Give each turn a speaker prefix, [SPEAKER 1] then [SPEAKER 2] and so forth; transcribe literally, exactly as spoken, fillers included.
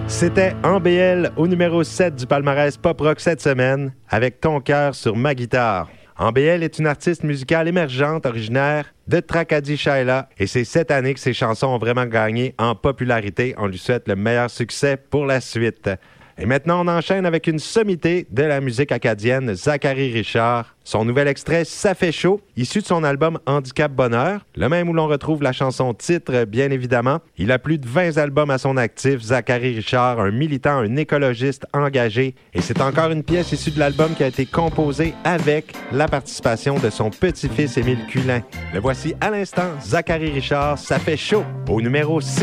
[SPEAKER 1] C'était En B L au numéro sept du palmarès Pop Rock cette semaine, avec Ton cœur sur ma guitare. En B L est une artiste musicale émergente originaire de Tracadie-Shaila et c'est cette année que ses chansons ont vraiment gagné en popularité. On lui souhaite le meilleur succès pour la suite. Et maintenant, on enchaîne avec une sommité de la musique acadienne, Zachary Richard. Son nouvel extrait, Ça fait chaud, issu de son album Handicap Bonheur, le même où l'on retrouve la chanson titre, bien évidemment. Il a plus de vingt albums à son actif, Zachary Richard, un militant, un écologiste engagé. Et c'est encore une pièce issue de l'album qui a été composée avec la participation de son petit-fils Émile Culin. Le voici à l'instant, Zachary Richard, Ça fait chaud, au numéro six.